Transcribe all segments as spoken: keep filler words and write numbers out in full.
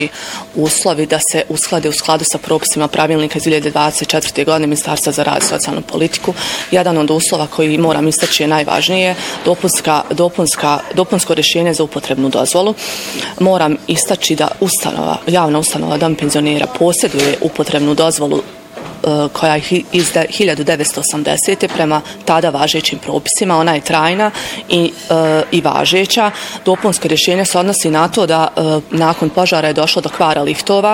uslovi da se usklade u skladu sa propisima pravilnika iz dvije hiljade dvadeset četvrte. godine Ministarstva za rad i socijalnu politiku. Jedan od uslova koji moram istaći je najvažnije, dopunska, dopunska, dopunsko rješenje za upotrebnu dozvolu. Moram istaći da ustanova, javna ustanova Dom penzionera posjeduje upotrebnu dozvolu koja je iz hiljadu devetsto osamdesete. prema tada važećim propisima. Ona je trajna i, e, i važeća. Dopunsko rješenje se odnosi na to da e, nakon požara je došlo do kvara liftova.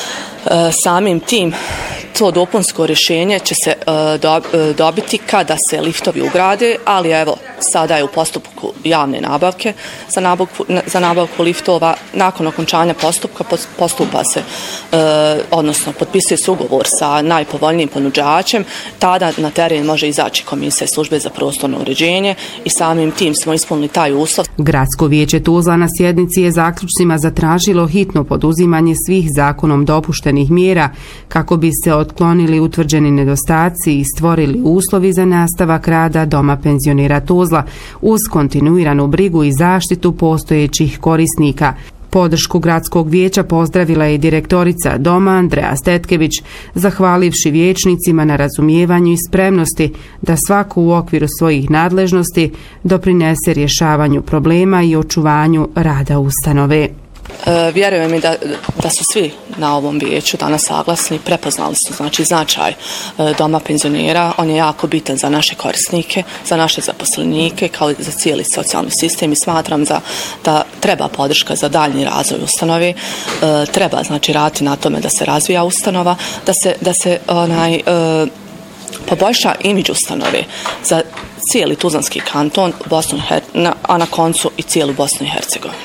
E, samim tim to dopunsko rješenje će se e, do, e, dobiti kada se liftovi ugrade, ali evo sada je u postupku javne nabavke za nabavku, za nabavku liftova. Nakon okončanja postupka postupa se, e, odnosno potpisuje se ugovor sa najpovoljnijim ponuđačem, tada na teren može izaći komisija službe za prostorno uređenje i samim tim smo ispunili taj uslov. Gradsko vijeće Tuzla na sjednici je zaključcima zatražilo hitno poduzimanje svih zakonom dopuštenih mjera kako bi se otklonili utvrđeni nedostaci i stvorili uslovi za nastavak rada Doma penzionera Tuzla uz kontinuiranu brigu i zaštitu postojećih korisnika. Podršku gradskog vijeća pozdravila je direktorica doma Andreja Stetkević, zahvalivši vijećnicima na razumijevanju i spremnosti da svako u okviru svojih nadležnosti doprinese rješavanju problema i očuvanju rada ustanove. E, vjerujem mi da, da su svi na ovom vijeću danas saglasni, prepoznali su znači značaj e, Doma penzionera. On je jako bitan za naše korisnike, za naše zaposlenike, kao i za cijeli socijalni sistem i smatram da, da treba podrška za daljnji razvoj ustanove. E, treba znači raditi na tome da se razvija ustanova, da se, da se onaj, e, poboljša imidž ustanove za cijeli Tuzlanski kanton, Bosnu, a na koncu i cijelu Bosnu i Hercegovinu.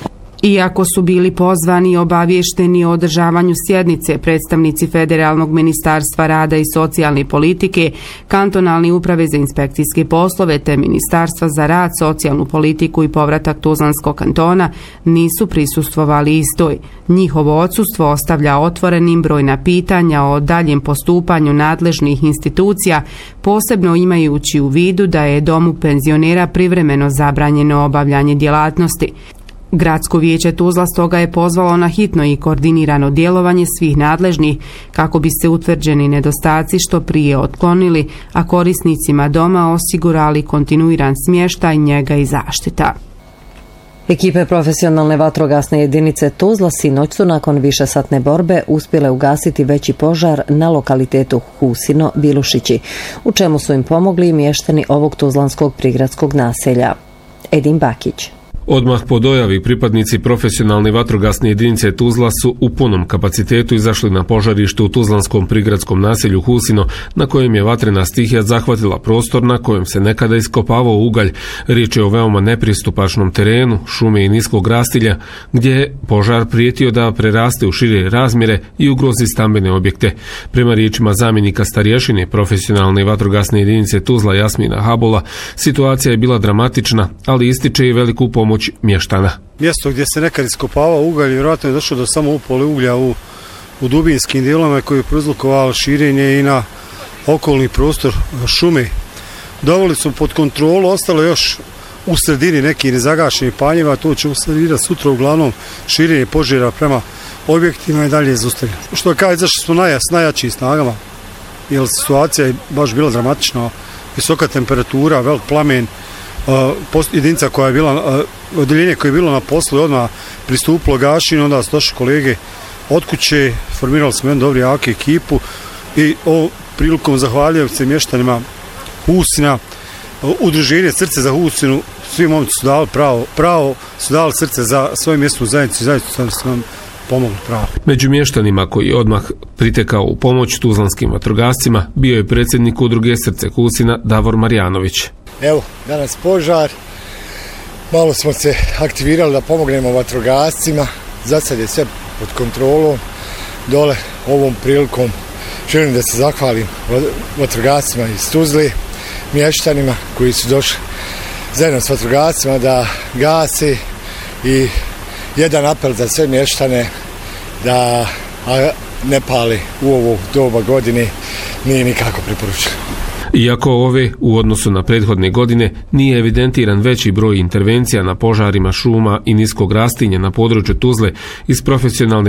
Iako su bili pozvani i obavješteni o održavanju sjednice predstavnici Federalnog ministarstva rada i socijalne politike, kantonalne uprave za inspekcijske poslove te Ministarstva za rad, socijalnu politiku i povratak Tuzlanskog kantona, nisu prisustvovali istoj. Njihovo odsustvo ostavlja otvorenim brojna pitanja o daljem postupanju nadležnih institucija, posebno imajući u vidu da je Domu penzionera privremeno zabranjeno obavljanje djelatnosti. Gradsko vijeće Tuzla stoga je pozvalo na hitno i koordinirano djelovanje svih nadležnih kako bi se utvrđeni nedostaci što prije otklonili, a korisnicima doma osigurali kontinuiran smještaj, njega i zaštita. Ekipe profesionalne vatrogasne jedinice Tuzla sinoć su nakon višesatne borbe uspjele ugasiti veći požar na lokalitetu Husino Bilušići, u čemu su im pomogli i mještani ovog tuzlanskog prigradskog naselja. Edin Bakić. Odmah po dojavi pripadnici profesionalne vatrogasne jedinice Tuzla su u punom kapacitetu izašli na požarište u tuzlanskom prigradskom naselju Husino, na kojem je vatrena stihija zahvatila prostor na kojem se nekada iskopavao ugalj. Riječ je o veoma nepristupačnom terenu, šume i niskog rastilja, gdje je požar prijetio da preraste u šire razmjere i ugrozi stambene objekte. Prema riječima zamjenika starješine profesionalne vatrogasne jedinice Tuzla Jasmina Habula, situacija je bila dramatična, ali ističe i veliku pomoć mještana. Mjesto gdje se nekad iskopavao ugalj, vjerojatno je došlo do samo upale uglja u, u dubinskim dijelovima koji je prouzrokovalo širenje i na okolni prostor šume. Doveli su pod kontrolu, ostalo još u sredini neki nezagašeni paljeva, to će uslediti sutra uglavnom širenje požara prema objektima i dalje zaustavljeno. Što kaže, izašli smo naja, s najjačim snagama, jer situacija je baš bila dramatična, visoka temperatura, velik plamen. Uh, jedinica koja je bila, uh, odjeljenje koje je bilo na poslu je odmah pristupilo gašenju, onda su došli kolege od kuće, formirali smo jednu dobru jaku ekipu i ovom prilikom zahvaljujem se mještanima Husina, uh, udruženje Srce za Husinu, svi momci su dali pravo, pravo su dali srce za svoju mjesnu zajednicu i zajednicu su nam pomogli pravo. Među mještanima koji je odmah pritekao u pomoć tuzlanskim vatrogascima bio je predsjednik udruge Srce Husina Davor Marjanović. Evo, danas požar, malo smo se aktivirali da pomognemo vatrogascima, za sad je sve pod kontrolom, dole ovom prilikom želim da se zahvalim vatrogascima iz Tuzle, mještanima koji su došli zajedno s vatrogascima da gase i jedan apel za sve mještane da ne pali u ovo doba godine nije nikako preporučeno. Iako ove, u odnosu na prethodne godine, nije evidentiran veći broj intervencija na požarima šuma i niskog rastinja na području Tuzle iz profesionalne